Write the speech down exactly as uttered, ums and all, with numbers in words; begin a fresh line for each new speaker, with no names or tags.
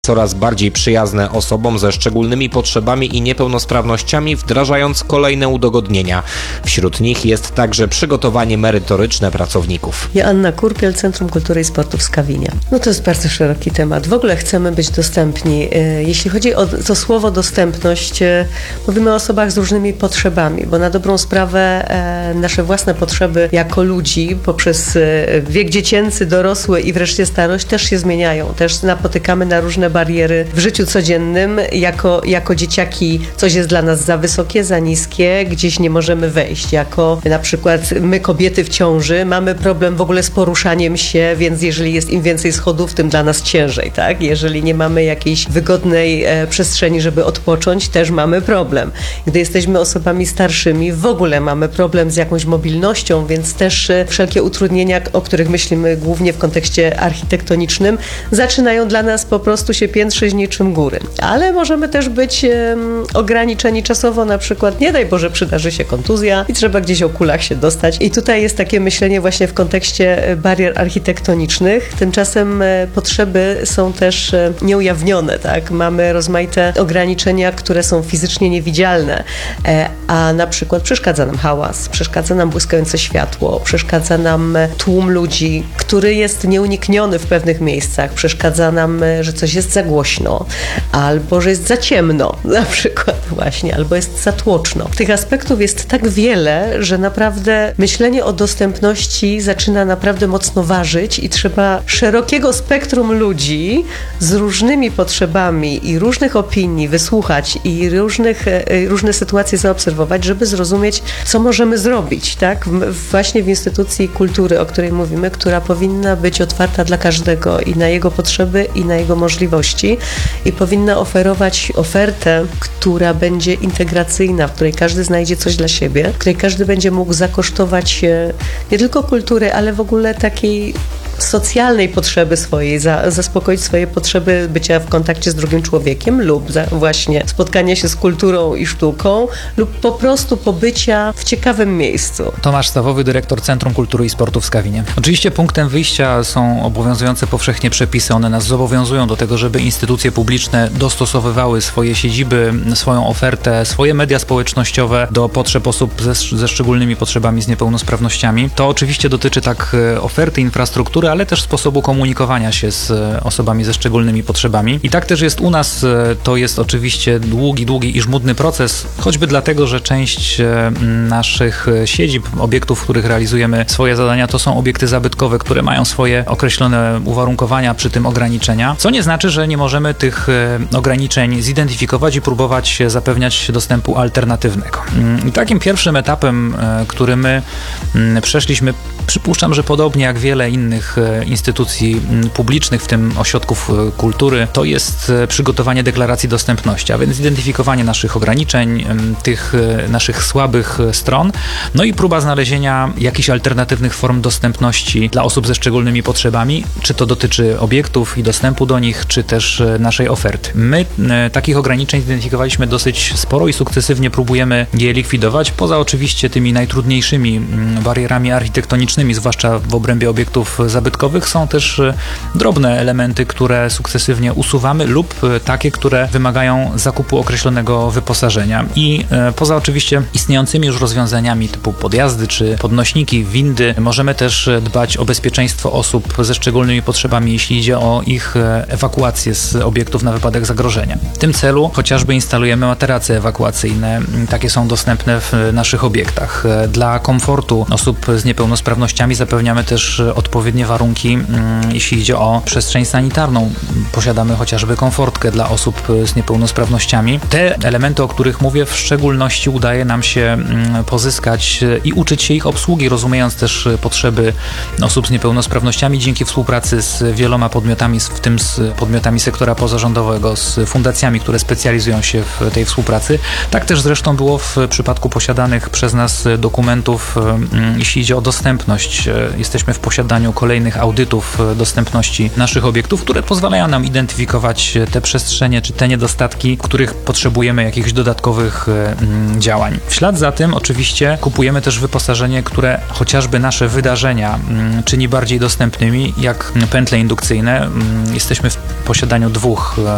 coraz bardziej przyjazne osobom ze szczególnymi potrzebami i niepełnosprawnościami, wdrażając kolejne udogodnienia. Wśród nich jest także przygotowanie merytoryczne pracowników.
Joanna Kurpiel, Centrum Kultury i Sportu w Skawinie. No to jest bardzo szeroki temat. W ogóle chcemy być dostępni. Jeśli chodzi o to słowo dostępność, mówimy o osobach z różnymi potrzebami, bo na dobrą sprawę nasze własne potrzeby jako ludzi poprzez wiek dziecięcy, dorosły i wreszcie starość też się zmieniają. Też napotykamy na różne bariery w życiu codziennym. Jako, jako dzieciaki coś jest dla nas za wysokie, za niskie, gdzieś nie możemy wejść. Jako na przykład my, kobiety w ciąży, mamy problem w ogóle z poruszaniem się, więc jeżeli jest im więcej schodów, tym dla nas ciężej, tak? Jeżeli nie mamy jakiejś wygodnej e, przestrzeni, żeby odpocząć, też mamy problem. Gdy jesteśmy osobami starszymi, w ogóle mamy problem z jakąś mobilnością, więc też e, wszelkie utrudnienia, o których myślimy głównie w kontekście architektonicznym, zaczynają dla nas po prostu się piętrzyć niczym góry. Ale możemy też być e, ograniczeni czasowo, na przykład, nie daj Boże, przydarzy się kontuzja i trzeba gdzieś o kulach się dostać. I tutaj jest takie myślenie właśnie w kontekście barier architektonicznych. Tymczasem e, potrzeby są też e, nieujawnione, tak? Mamy rozmaite ograniczenia, które są fizycznie niewidzialne, e, a na przykład przeszkadza nam hałas, przeszkadza nam błyskające światło, przeszkadza nam tłum ludzi, który jest nieunikniony w pewnych miejscach, przeszkadza nam, że coś jest za głośno, albo że jest za ciemno, na przykład właśnie, albo jest za tłoczno. Tych aspektów jest tak wiele, że naprawdę myślenie o dostępności zaczyna naprawdę mocno ważyć i trzeba szerokiego spektrum ludzi z różnymi potrzebami i różnych opinii wysłuchać i różnych, różne sytuacje zaobserwować, żeby zrozumieć, co możemy zrobić, tak? Właśnie w instytucji kultury, o której mówimy, która powinna być otwarta dla każdego i na jego potrzeby, i na jego możliwości i powinna oferować ofertę, która będzie integracyjna, w której każdy znajdzie coś dla siebie, w której każdy będzie mógł zakosztować nie tylko kultury, ale w ogóle takiej socjalnej potrzeby swojej, za, zaspokoić swoje potrzeby bycia w kontakcie z drugim człowiekiem lub za, właśnie spotkania się z kulturą i sztuką lub po prostu pobycia w ciekawym miejscu.
Tomasz Stawowy, dyrektor Centrum Kultury i Sportu w Skawinie. Oczywiście punktem wyjścia są obowiązujące powszechnie przepisy. One nas zobowiązują do tego, żeby instytucje publiczne dostosowywały swoje siedziby, swoją ofertę, swoje media społecznościowe do potrzeb osób ze, ze szczególnymi potrzebami, z niepełnosprawnościami. To oczywiście dotyczy tak oferty, infrastruktury, ale też sposobu komunikowania się z osobami ze szczególnymi potrzebami. I tak też jest u nas. To jest oczywiście długi, długi i żmudny proces, choćby dlatego, że część naszych siedzib, obiektów, w których realizujemy swoje zadania, to są obiekty zabytkowe, które mają swoje określone uwarunkowania, przy tym ograniczenia, co nie znaczy, że nie możemy tych ograniczeń zidentyfikować i próbować zapewniać dostępu alternatywnego. I takim pierwszym etapem, który my przeszliśmy, przypuszczam, że podobnie jak wiele innych instytucji publicznych, w tym ośrodków kultury, to jest przygotowanie deklaracji dostępności, a więc zidentyfikowanie naszych ograniczeń, tych naszych słabych stron, no i próba znalezienia jakichś alternatywnych form dostępności dla osób ze szczególnymi potrzebami, czy to dotyczy obiektów i dostępu do nich, czy też naszej oferty. My takich ograniczeń zidentyfikowaliśmy dosyć sporo i sukcesywnie próbujemy je likwidować, poza oczywiście tymi najtrudniejszymi barierami architektonicznymi, zwłaszcza w obrębie obiektów zabytkowych, są też drobne elementy, które sukcesywnie usuwamy lub takie, które wymagają zakupu określonego wyposażenia. I poza oczywiście istniejącymi już rozwiązaniami typu podjazdy czy podnośniki, windy, możemy też dbać o bezpieczeństwo osób ze szczególnymi potrzebami, jeśli idzie o ich ewakuację z obiektów na wypadek zagrożenia. W tym celu chociażby instalujemy materace ewakuacyjne. Takie są dostępne w naszych obiektach. Dla komfortu osób z niepełnosprawnościami zapewniamy też odpowiednie warunki, jeśli idzie o przestrzeń sanitarną. Posiadamy chociażby komfortkę dla osób z niepełnosprawnościami. Te elementy, o których mówię, w szczególności udaje nam się pozyskać i uczyć się ich obsługi, rozumiejąc też potrzeby osób z niepełnosprawnościami dzięki współpracy z wieloma podmiotami, w tym z podmiotami sektora pozarządowego, z fundacjami, które specjalizują się w tej współpracy. Tak też zresztą było w przypadku posiadanych przez nas dokumentów, jeśli idzie o dostępność. Jesteśmy w posiadaniu kolejnych audytów dostępności naszych obiektów, które pozwalają nam identyfikować te przestrzenie czy te niedostatki, których potrzebujemy jakichś dodatkowych działań. W ślad za tym oczywiście kupujemy też wyposażenie, które chociażby nasze wydarzenia czyni bardziej dostępnymi, jak pętle indukcyjne. Jesteśmy w posiadaniu dwóch